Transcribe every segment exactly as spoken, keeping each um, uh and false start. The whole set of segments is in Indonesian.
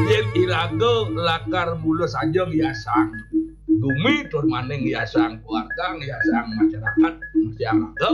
yen iraga lakar mula saja ngiasang gumi tur maning ngiasang keluarga ngiasang masyarakat masyarakat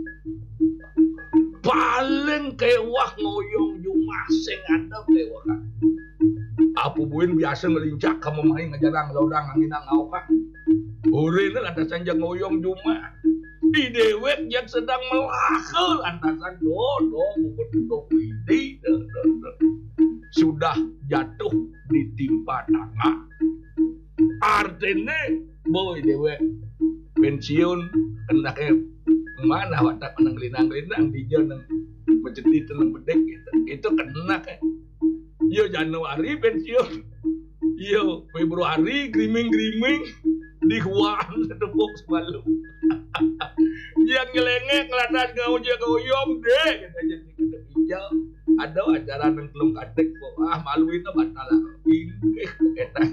paling kewah ngoyong Jumat sing ada kewah kan apu buin biasa ngelincak kamu main ngejarang laudang anginang ngaukan urine ada sanjang ngoyong Jumat di dewek yang sedang melakal antasan dodo bukan duduk ini sudah jatuh ditimpa tangga artinya boy dewek pensiun enaknya mana watak menang linang-linang di jalan menjadi tenang bedek gitu itu kena kan yo Januari pensiun yo Februari griming-griming di huan sedepuk semalu yang ngelengek ngelatas ngauja ngoyong deh kata jadi kata hijau ada acara nang telung katek ah malu itu batal ingkeh eta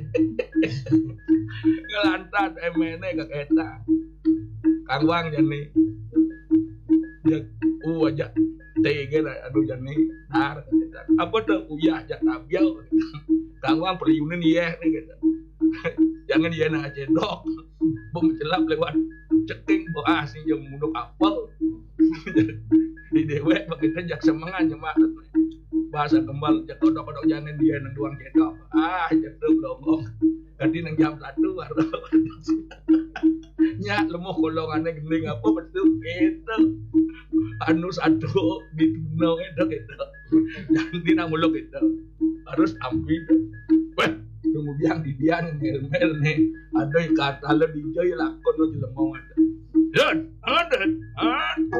ngelantas emene ke eta Kang Wang jani ya uh aja tege aduh jani dar apa tuh uyah jak tabiau Kang Wang periunan iya nih gitu jangan dia nak cendok bom celap lewat ceking boah sing jam munduk apel di dewek begitu jak semangat nyemak bahasa kembal jak kodok-kodok jangan dia nang duang cendok ah jeduk lomong tadi nang jam satu baru nya lemoh golongannya gending apa betul gitu anu satu di tunau itu gitu jangan di namuluk itu harus ambil weh kemudian di dia ngel-ngel nih ada kata lebih jaya lakon lo jelemong ada dan ada